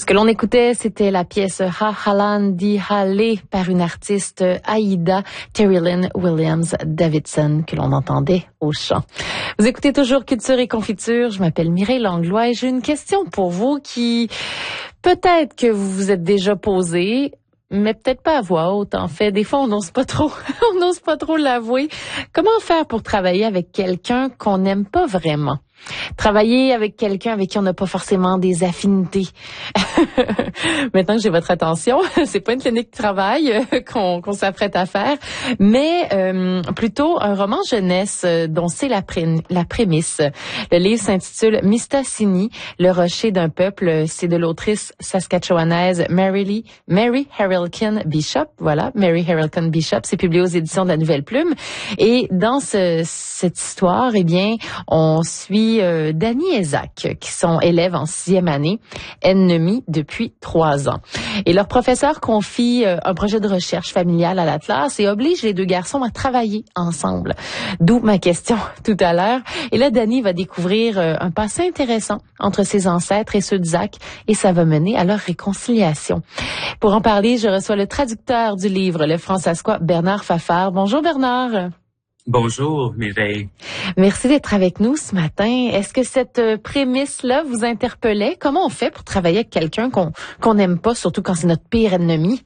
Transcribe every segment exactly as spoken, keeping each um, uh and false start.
que l'on écoutait, c'était la pièce Ha Halan Di Hale par une artiste Aida Terry-Lynn Williams Davidson que l'on entendait au chant. Vous écoutez toujours Culture et Confiture. Je m'appelle Mireille Langlois et j'ai une question pour vous qui peut-être que vous vous êtes déjà posée, mais peut-être pas à voix haute, en fait. Des fois, on n'ose pas trop, on n'ose pas trop l'avouer. Comment faire pour travailler avec quelqu'un qu'on n'aime pas vraiment? Travailler avec quelqu'un avec qui on n'a pas forcément des affinités. Maintenant que j'ai votre attention, c'est pas une clinique de travail euh, qu'on, qu'on s'apprête à faire, mais euh, plutôt un roman jeunesse euh, dont c'est la, pré- la prémisse. Le livre s'intitule Mistassini, le rocher d'un peuple. C'est de l'autrice saskatchewanaise Mary Lee, Mary Harrelkin Bishop. Voilà, Mary Harrelkin Bishop. C'est publié aux éditions de la Nouvelle Plume. Et dans ce, cette histoire, eh bien, on suit Euh, Danny et Zach, qui sont élèves en sixième année, ennemis depuis trois ans. Et leur professeur confie euh, un projet de recherche familiale à l'Atlas et oblige les deux garçons à travailler ensemble. D'où ma question tout à l'heure. Et là, Danny va découvrir euh, un passé intéressant entre ses ancêtres et ceux de Zach, et ça va mener à leur réconciliation. Pour en parler, je reçois le traducteur du livre, le françaiscois Bernard Fafard. Bonjour Bernard. Bonjour Mireille. Merci d'être avec nous ce matin. Est-ce que cette prémisse-là vous interpellait? Comment on fait pour travailler avec quelqu'un qu'on qu'on n'aime pas, surtout quand c'est notre pire ennemi?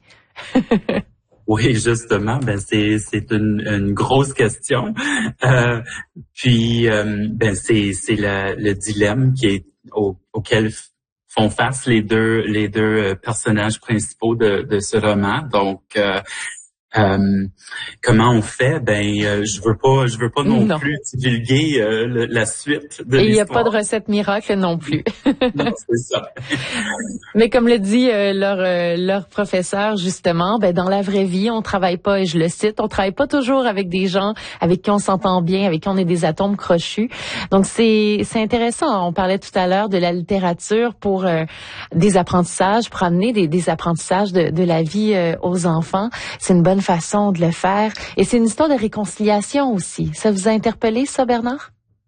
Oui, justement, ben c'est c'est une, une grosse question. Euh, puis euh, ben c'est c'est le, le dilemme qui est au, auquel font face les deux les deux personnages principaux de de ce roman. Donc euh, Euh, comment on fait? Ben, euh, je veux pas, je veux pas non, non. plus divulguer euh, le, la suite de l'histoire. Et il n'y a pas de recette miracle non plus. Non, c'est ça. Mais comme le dit euh, leur euh, leur professeur justement, ben dans la vraie vie, on travaille pas, et je le cite, on travaille pas toujours avec des gens avec qui on s'entend bien, avec qui on est des atomes crochus. Donc c'est c'est intéressant. On parlait tout à l'heure de la littérature pour euh, des apprentissages, pour amener des, des apprentissages de, de la vie euh, aux enfants. C'est une bonne façon de le faire. Et c'est une histoire de réconciliation aussi. Ça vous a interpellé, ça, Bernard?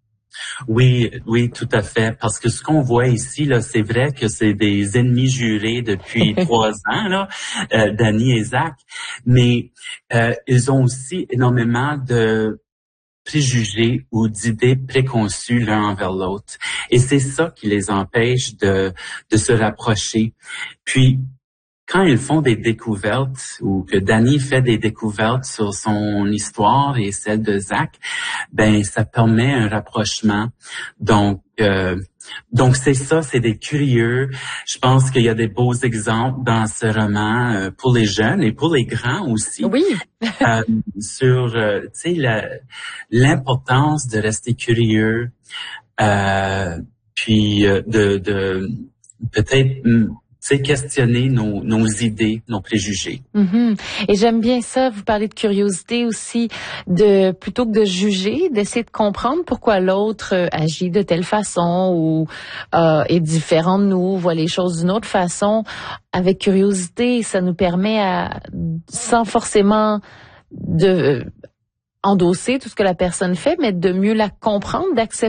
Oui, oui, tout à fait. Parce que ce qu'on voit ici, là, c'est vrai que c'est des ennemis jurés depuis trois ans, là, euh, Danny et Zach. Mais euh, ils ont aussi énormément de préjugés ou d'idées préconçues l'un envers l'autre. Et c'est ça qui les empêche de, de se rapprocher. Puis, quand ils font des découvertes ou que Danny fait des découvertes sur son histoire et celle de Zach, ben ça permet un rapprochement. Donc euh, donc c'est ça, c'est des curieux. Je pense qu'il y a des beaux exemples dans ce roman euh, pour les jeunes et pour les grands aussi. Oui. euh, sur euh, tu sais la, l'importance de rester curieux, euh, puis euh, de de peut-être c'est questionner nos, nos idées, nos préjugés. Mm-hmm. Et j'aime bien ça, vous parlez de curiosité aussi, de plutôt que de juger, d'essayer de comprendre pourquoi l'autre euh, agit de telle façon ou euh, est différent de nous, voit les choses d'une autre façon. Avec curiosité, ça nous permet, à, sans forcément de euh, endosser tout ce que la personne fait, mais de mieux la comprendre, d'accepter